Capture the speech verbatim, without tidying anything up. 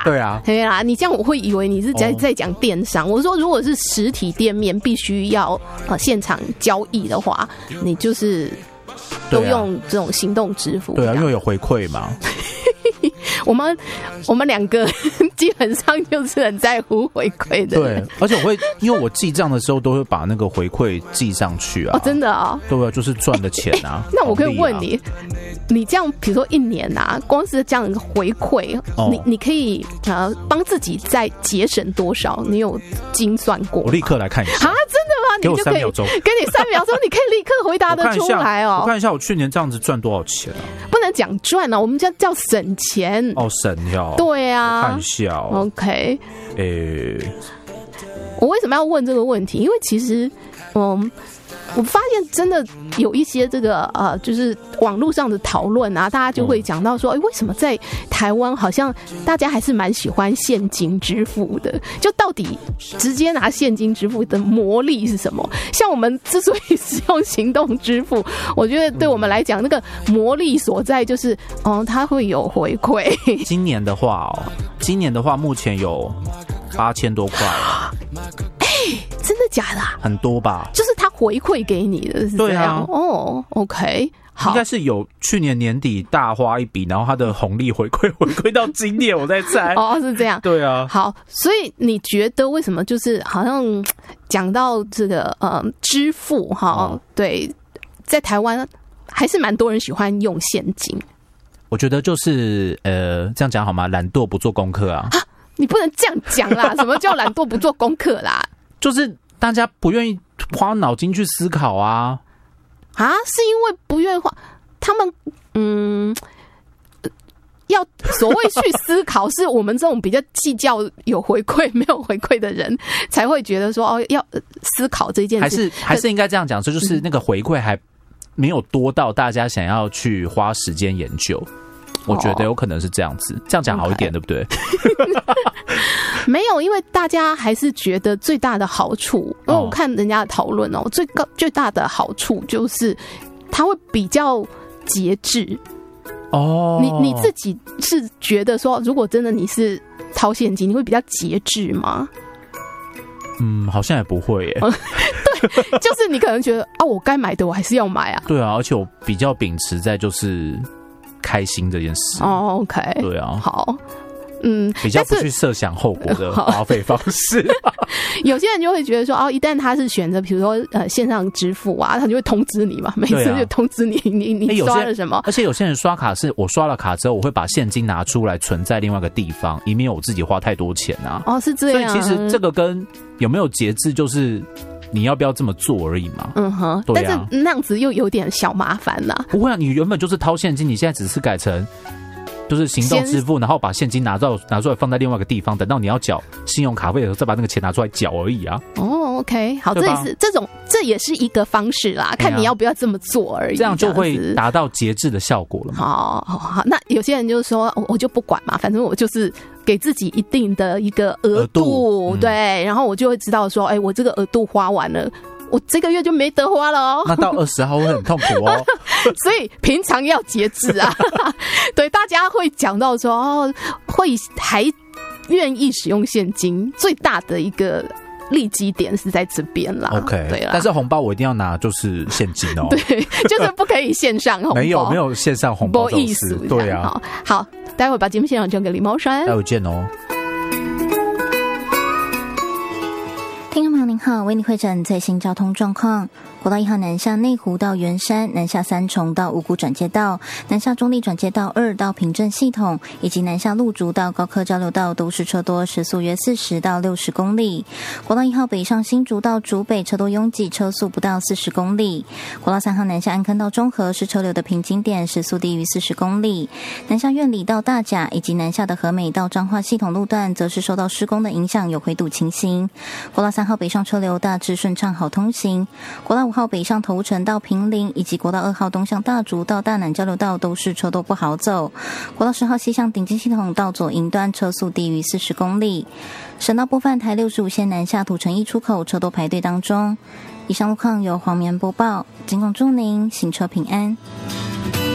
对啊， 对啦，你这样我会以为你是在在讲电商。我说如果是实体店面必须要呃现场交易的话，你就是都用这种行动支付。 对啊，因为有回馈嘛。 我们我们两个基本上就是很在乎回馈的人。 对，而且我会因为我记账的时候都会把那个回馈记上去啊。 哦，真的啊、哦？ 对啊，就是赚的钱啊。 那我可以问你，啊、你这样比如说一年啊，光是这样回馈，哦、你你可以呃帮自己再节省多少？你有精算过吗？ 我立刻来看一下啊！真的吗？ 给我三秒钟， 给你三秒钟，你可以立刻回答得出来哦。 我看一下我去年这样子赚多少钱啊？ 不能讲赚啊，我们叫叫省钱。 哦，省掉。 对啊， 我看一下、哦。 OK。 诶、欸， 我为什么要问这个问题？因为其实，嗯。我发现真的有一些这个呃，就是网络上的讨论啊，大家就会讲到说，哎，为什么在台湾好像大家还是蛮喜欢现金支付的？就到底直接拿现金支付的魔力是什么？像我们之所以使用行动支付，我觉得对我们来讲，那个魔力所在就是，哦，它会有回馈。 今年的话哦，今年的话目前有八千多块。 真的假的、啊？ 很多吧， 就是他回馈给你的是这样。 对啊， 哦 ，OK， 好， 应该是有去年年底大花一笔，然后他的红利回馈回馈到今年，我在猜。 哦，是这样。 对啊， 好，所以你觉得为什么就是好像讲到这个呃支付哈、哦，对，在台湾还是蛮多人喜欢用现金。 我觉得就是呃，这样讲好吗？懒惰不做功课啊。 啊，你不能这样讲啦！什么叫懒惰不做功课啦？ 就是大家不愿意花脑筋去思考啊！ 啊，是因为不愿意花，他们嗯，要所谓去思考，是我们这种比较计较有回馈没有回馈的人才会觉得说哦，要思考这件事。 还是还是应该这样讲，这就是那个回馈还没有多到大家想要去花时间研究。我觉得有可能是这样子，这样讲好一点， okay. 对不对？ 没有，因为大家还是觉得最大的好处，因为我看人家的讨论哦，最高最大的好处就是它会比较节制。哦，你你自己是觉得说，如果真的你是掏现金，你会比较节制吗？ 嗯，好像也不会耶。 对，就是你可能觉得啊，我该买的我还是要买啊。 对啊，而且我比较秉持在就是开心这件事。 哦 ，OK， 对啊， 好，嗯， 比较不去设想后果的花费方式。 有些人就会觉得说，哦，一旦他是选择，比如说呃线上支付啊，他就会通知你嘛，每次就通知你，你你刷了什么。 而且有些人刷卡是我刷了卡之后，我会把现金拿出来存在另外一个地方，以免我自己花太多钱啊。 哦，是这样。 所以其实这个跟有没有节制就是你要不要这么做而已嘛。 嗯哼，对啊，但是那样子又有点小麻烦啦。 不会啊，你原本就是掏现金，你现在只是改成就是行动支付，然后把现金拿到拿出来放在另外一个地方，等到你要缴信用卡费的时候再把那个钱拿出来缴而已啊。 哦 ，OK， 好，这也是这种这也是一个方式啦，看你要不要这么做而已。 这样就会达到节制的效果了嘛。 好，好，好，那有些人就是说，我就不管嘛，反正我就是给自己一定的一个额度，额度嗯、对，然后我就会知道说，哎、欸，我这个额度花完了。我这个月就没得花了哦， 那到二十号会很痛苦哦， 所以平常要节制啊。对，大家会讲到说，哦，会还愿意使用现金，最大的一个利基点是在这边啦。 OK， 对啦， 但是红包我一定要拿就是现金哦， 对，就是不可以线上红包， 没有没有线上红包这种事，对啊。 好，待会把节目现场交给李毛山， 待会见哦。 听众朋友您好，为你汇诊最新交通状况。国道一号南下内湖到圆山，南下三重到五股转接道，南下中立转接道二到平镇系统，以及南下路竹到高科交流道都是车多，时速约四十到六十公里。国道一号北上新竹到竹北车多拥挤，车速不到四十公里。国道三号南下安坑到中和是车流的瓶颈点，时速低于四十公里。南下苑里到大甲以及南下的和美到彰化系统路段，则是受到施工的影响，有灰度情形。国道三号北上车流大致顺畅好通行。国道五号北上头城到坪林，以及国道二号东向大竹到大南交流道都是车多不好走。国道十号西向顶尖系统到左营端车速低于四十公里。省道部分台六十五线南下土城一出口车多排队当中。以上路况由黄棉播报，仅供祝您行车平安。